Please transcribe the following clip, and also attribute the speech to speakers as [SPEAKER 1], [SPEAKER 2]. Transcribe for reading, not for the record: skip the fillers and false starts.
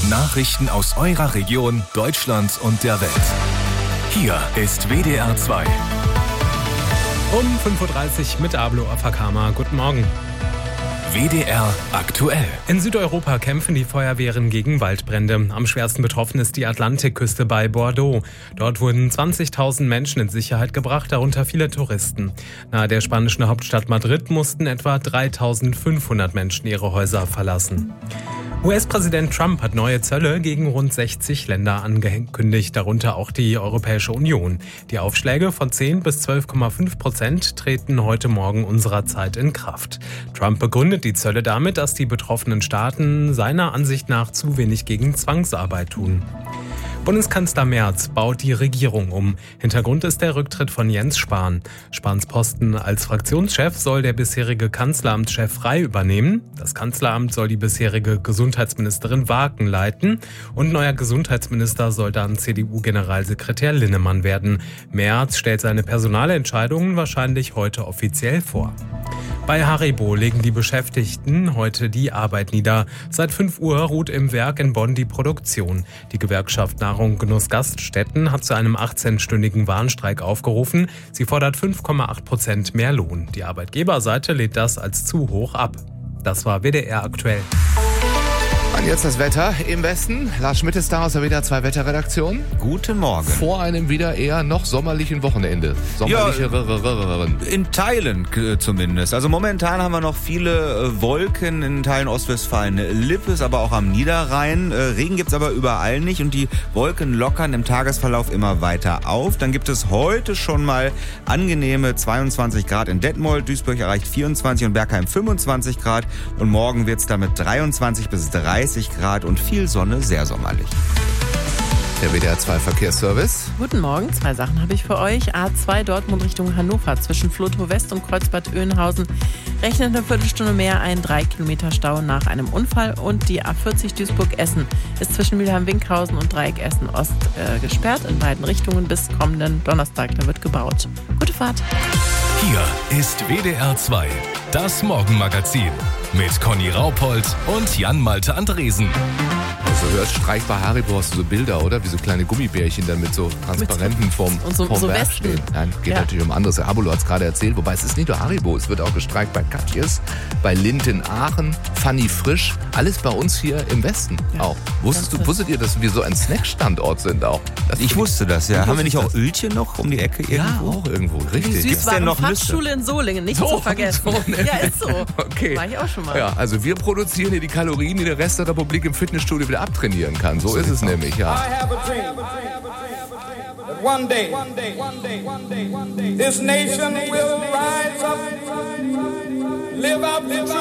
[SPEAKER 1] Nachrichten aus eurer Region, Deutschland und der Welt. Hier ist WDR 2.
[SPEAKER 2] Um 5.30 Uhr mit Ablo Afakama. Guten Morgen.
[SPEAKER 1] WDR aktuell.
[SPEAKER 2] In Südeuropa kämpfen die Feuerwehren gegen Waldbrände. Am schwersten betroffen ist die Atlantikküste bei Bordeaux. Dort wurden 20.000 Menschen in Sicherheit gebracht, darunter viele Touristen. Nahe der spanischen Hauptstadt Madrid mussten etwa 3.500 Menschen ihre Häuser verlassen. US-Präsident Trump hat neue Zölle gegen rund 60 Länder angekündigt, darunter auch die Europäische Union. Die Aufschläge von 10 bis 12,5% treten heute Morgen unserer Zeit in Kraft. Trump begründet die Zölle damit, dass die betroffenen Staaten seiner Ansicht nach zu wenig gegen Zwangsarbeit tun. Bundeskanzler Merz baut die Regierung um. Hintergrund ist der Rücktritt von Jens Spahn. Spahns Posten als Fraktionschef soll der bisherige Kanzleramtschef Frey übernehmen. Das Kanzleramt soll die bisherige Gesundheitsministerin Waaken leiten. Und neuer Gesundheitsminister soll dann CDU-Generalsekretär Linnemann werden. Merz stellt seine Personalentscheidungen wahrscheinlich heute offiziell vor. Bei Haribo legen die Beschäftigten heute die Arbeit nieder. Seit 5 Uhr ruht im Werk in Bonn die Produktion. Die Gewerkschaft Nahrung Genuss Gaststätten hat zu einem 18-stündigen Warnstreik aufgerufen. Sie fordert 5,8% mehr Lohn. Die Arbeitgeberseite lehnt das als zu hoch ab. Das war WDR aktuell.
[SPEAKER 3] Und jetzt das Wetter im Westen. Lars Schmidt ist da aus der WDR 2 Wetterredaktion.
[SPEAKER 4] Guten Morgen.
[SPEAKER 3] Vor einem wieder eher noch sommerlichen Wochenende.
[SPEAKER 4] In Teilen zumindest. Also momentan haben wir noch viele Wolken in Teilen Ostwestfalen-Lippes, aber auch am Niederrhein. Regen gibt's aber überall nicht und die Wolken lockern im Tagesverlauf immer weiter auf. Dann gibt es heute schon mal angenehme 22 Grad in Detmold. Duisburg erreicht 24 und Bergheim 25 Grad. Und morgen wird's damit 23 bis 30 Grad und viel Sonne, sehr sommerlich.
[SPEAKER 3] Der WDR 2 Verkehrsservice.
[SPEAKER 5] Guten Morgen, 2 Sachen habe ich für euch. A2 Dortmund Richtung Hannover zwischen Flotow West und Kreuzbad Oeynhausen rechnet eine Viertelstunde mehr ein 3 Kilometer Stau nach einem Unfall. Und die A40 Duisburg-Essen ist zwischen Mülheim-Winkhausen und Dreieck Essen-Ost gesperrt in beiden Richtungen bis kommenden Donnerstag. Da wird gebaut. Gute Fahrt.
[SPEAKER 1] Hier ist WDR 2, das Morgenmagazin mit Conny Raupold und Jan-Malte Andresen.
[SPEAKER 3] Also du hörst Streik bei Haribo, hast du so Bilder, oder? Wie so kleine Gummibärchen dann mit so Transparenten vom Werk stehen. Nein, geht natürlich um anderes. Abolo hat es gerade erzählt, wobei es ist nicht nur Haribo, es wird auch gestreikt bei Katjes, bei Lindt in Aachen, Fanny Frisch, alles bei uns hier im Westen auch. Wusstet ihr, dass wir so ein Snackstandort sind auch?
[SPEAKER 4] Ich wusste das, ja. Haben wir nicht auch Ölchen noch um die Ecke irgendwo?
[SPEAKER 3] Ja, auch irgendwo, richtig.
[SPEAKER 4] Gibt's denn noch
[SPEAKER 5] Fachschule in Solingen, nicht zu vergessen. Ja, ist so.
[SPEAKER 3] Okay.
[SPEAKER 5] War ich auch schon mal.
[SPEAKER 3] Ja, also wir produzieren hier die Kalorien, die der Rest der Republik im Fitnessstudio wieder abtrainieren kann. So ist es nämlich, ja.
[SPEAKER 6] I have a dream that one day this nation will rise up, live out the